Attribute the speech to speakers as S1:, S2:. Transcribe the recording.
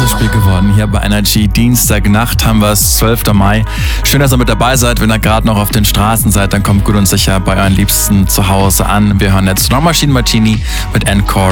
S1: Spiel geworden hier bei Energy. Dienstagnacht haben wir es, 12. Mai. Schön, dass ihr mit dabei seid. Wenn ihr gerade noch auf den Straßen seid, dann kommt gut und sicher bei euren Liebsten zu Hause an. Wir hören jetzt Snow Machine Martini mit Encore.